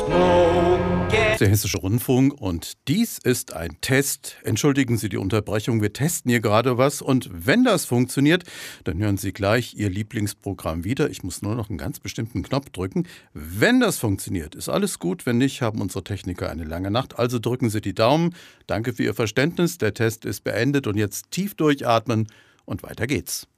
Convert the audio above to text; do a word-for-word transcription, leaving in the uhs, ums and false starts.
Der Hessische Rundfunk und dies ist ein Test. Entschuldigen Sie die Unterbrechung, wir testen hier gerade was und wenn das funktioniert, dann hören Sie gleich Ihr Lieblingsprogramm wieder. Ich muss nur noch einen ganz bestimmten Knopf drücken. Wenn das funktioniert, ist alles gut, wenn nicht, haben unsere Techniker eine lange Nacht. Also drücken Sie die Daumen. Danke für Ihr Verständnis, der Test ist beendet und jetzt tief durchatmen und weiter geht's.